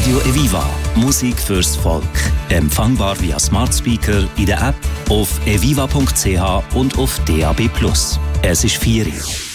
Radio Eviva. Musik fürs Volk. Empfangbar via Smart Speaker, in der App, auf eviva.ch und auf DAB+. Es ist 4 Uhr.